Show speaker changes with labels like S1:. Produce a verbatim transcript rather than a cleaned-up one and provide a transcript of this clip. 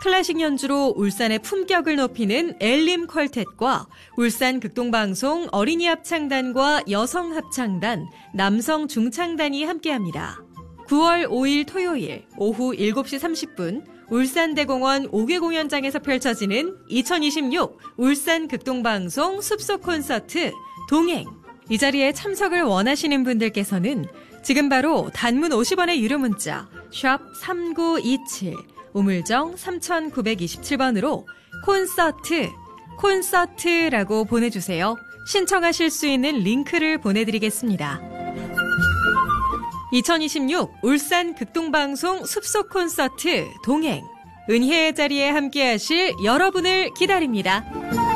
S1: 클래식 연주로 울산의 품격을 높이는 엘림 퀄텟과 울산 극동방송 어린이 합창단과 여성 합창단, 남성 중창단이 함께합니다. 구월 오일 토요일 오후 일곱 시 삼십 분 울산대공원 오 개 공연장에서 펼쳐지는 이천이십육 울산 극동방송 숲속 콘서트 동행. 이 자리에 참석을 원하시는 분들께서는 지금 바로 단문 오십 원의 유료 문자 샵 삼구이칠 우물정 삼구이칠 번으로 콘서트, 콘서트라고 보내주세요. 신청하실 수 있는 링크를 보내드리겠습니다. 이천이십육 울산 극동방송 숲속 콘서트 동행. 은혜의 자리에 함께하실 여러분을 기다립니다.